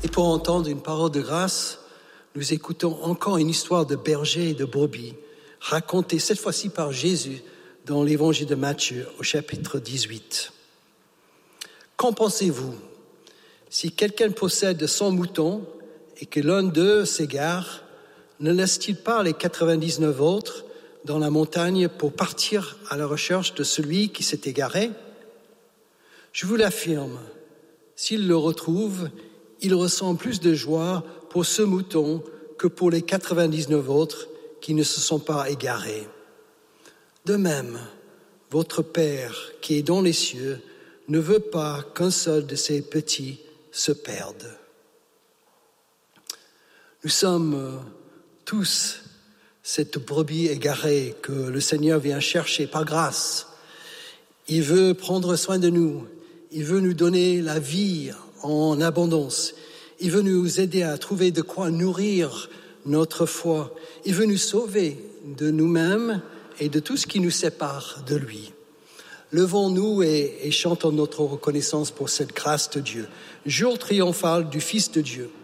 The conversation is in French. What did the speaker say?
Et pour entendre une parole de grâce, nous écoutons encore une histoire de berger et de brebis, racontée cette fois-ci par Jésus dans l'évangile de Matthieu au chapitre 18. Qu'en pensez-vous? Si quelqu'un possède 100 moutons et que l'un d'eux s'égare, ne laisse-t-il pas les 99 autres dans la montagne pour partir à la recherche de celui qui s'est égaré? Je vous l'affirme, s'il le retrouve, il ressent plus de joie pour ce mouton que pour les 99 autres qui ne se sont pas égarés. De même, votre Père qui est dans les cieux ne veut pas qu'un seul de ses petits se perde. Nous sommes tous cette brebis égarée que le Seigneur vient chercher par grâce. Il veut prendre soin de nous. Il veut nous donner la vie en abondance. Il veut nous aider à trouver de quoi nourrir notre foi. Il veut nous sauver de nous-mêmes et de tout ce qui nous sépare de lui. Levons-nous et chantons notre reconnaissance pour cette grâce de Dieu. Jour triomphal du Fils de Dieu.